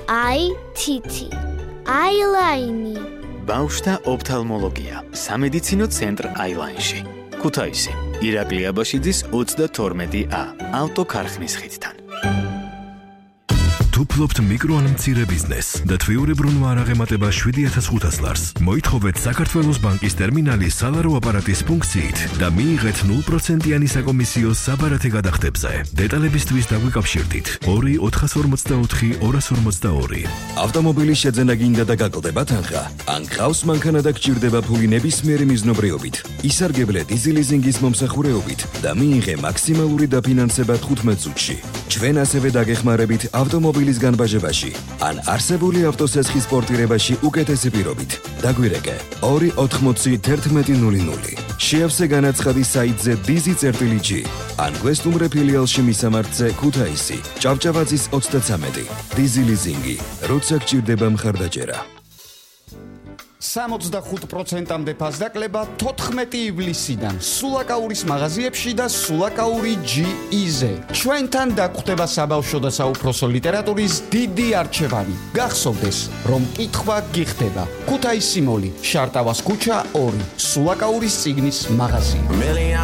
ITT Eyeline ბავშვთა ოფთალმოლოგია სამედიცინო ცენტრ Eyeline-ში ქუთაისი ირაკლი აბაშიძის 32A ავტოქარხნის ხიდთან თუ ფლობთ მიკრო ან მცირე ბიზნესს და თვიურებრივ არაღემატება 7500 ლარს, მოითხოვეთ საქართველოს ბანკის ტერმინალის სალარო აპარატის ფუნქციით და მიიღეთ 0%-იანი საკომისიო საბარათე გადახდებზე. დეტალებისთვის დაგვიკავშირდით 2-444-242. ავტომობილის შეძენა გინდა და გაკლდება თანხა. ან გყავს მანქანა და გჭირდება ფული ნებისმიერი მიზნობრიობით. ისარგებლე დიზელიზინგის მომსახურეობით და მიიღე მაქსიმალური დაფინანსება 15 წუთში. ჩვენ ასევე დაგეხმარებით ავტომობილის განბაჟებაში ან არსებული ავტოსესხის პორტირებაში უკეთესი პირობით. დაგვირეკე 280-1100. შეავსე განაცხადი საიტზე dizi.g ან გვესტუმრე ფილიალში მისამართზე ქუთაისი ჭავჭავაძის 33. დიზელიზინგი, როცა გჭირდება მხარდაჭერა. 65%-მდე ფასდაკლება 14 ივლისიდან სულაკაურის მაღაზიებში და სულაკაური GE-ზე. ჩვენთან დაგხვდება საბავშვო და საუფროსო ლიტერატურის დიდი არჩევანი. გახსოვდეს, რომ კითხვა გიხდება. ქუთაისი მოლი, შარტავას ქუჩა 2, სულაკაურის წიგნის მაღაზია.